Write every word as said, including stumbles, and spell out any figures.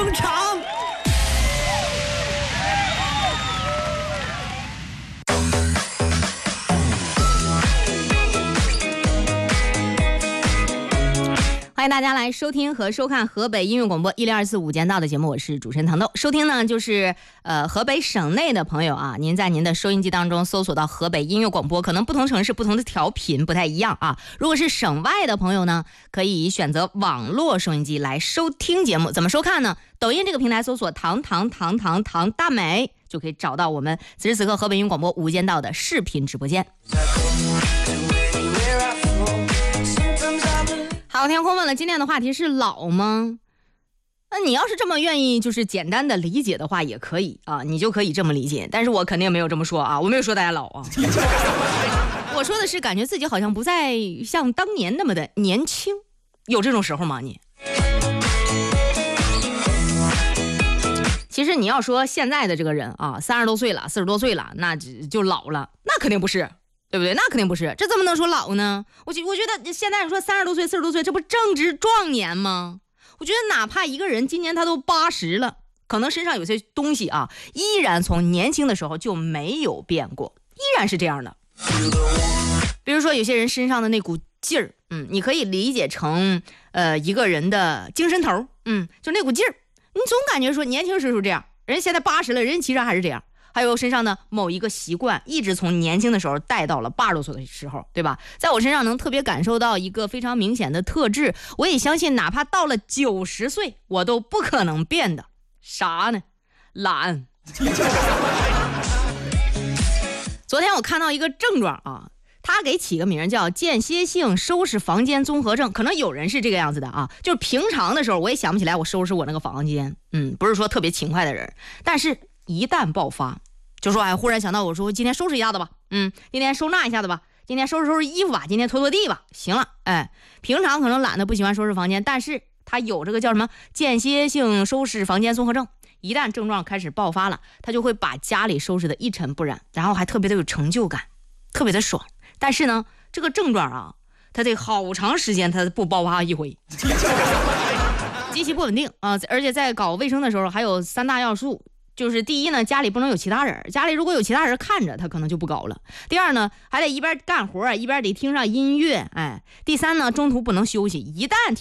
登场。欢迎大家来收听和收看河北音乐广播一零二四午间到的节目，我是主持人唐豆。收听呢就是呃河北省内的朋友啊，您在您的收音机当中搜索到河北音乐广播，可能不同城市不同的调频不太一样啊。如果是省外的朋友呢，可以选择网络收音机来收听节目。怎么收看呢？抖音这个平台搜索唐唐唐唐唐大美，就可以找到我们此时此刻河北音乐广播午间到的视频直播间。好，天空问了，今天的话题是老吗？那你要是这么愿意就是简单的理解的话也可以啊，你就可以这么理解，但是我肯定没有这么说啊，我没有说大家老啊我说的是感觉自己好像不再像当年那么的年轻，有这种时候吗你？其实你要说现在的这个人啊，三十多岁了四十多岁了，那就老了，那肯定不是，对不对？那肯定不是，这怎么能说老呢？我觉我觉得现在你说三十多岁四十多岁，这不正值壮年吗？我觉得哪怕一个人今年他都八十了，可能身上有些东西啊，依然从年轻的时候就没有变过，依然是这样的。比如说有些人身上的那股劲儿，嗯，你可以理解成呃一个人的精神头，嗯，就那股劲儿，你总感觉说年轻时候这样，人现在八十了，人其实还是这样。还有身上的某一个习惯一直从年轻的时候带到了八十多岁的时候，对吧？在我身上能特别感受到一个非常明显的特质，我也相信哪怕到了九十岁我都不可能变的。啥呢？懒昨天我看到一个症状啊，他给起个名叫间歇性收拾房间综合症，可能有人是这个样子的啊，就是平常的时候我也想不起来我收拾我那个房间，嗯，不是说特别勤快的人，但是一旦爆发，就说哎，忽然想到我说今天收拾一下子吧，嗯，今天收纳一下子吧，今天收拾收拾衣服吧，今天拖拖地吧，行了，哎，平常可能懒得不喜欢收拾房间，但是他有这个叫什么间歇性收拾房间综合症，一旦症状开始爆发了，他就会把家里收拾得一尘不染，然后还特别的有成就感，特别的爽。但是呢，这个症状啊，它得好长时间它不爆发一回极其不稳定啊，而且在搞卫生的时候还有三大要素，就是第一呢，家里不能有其他人，家里如果有其他人看着他可能就不搞了。第二呢，还得一边干活一边得听上音乐，哎。第三呢，中途不能休息，一旦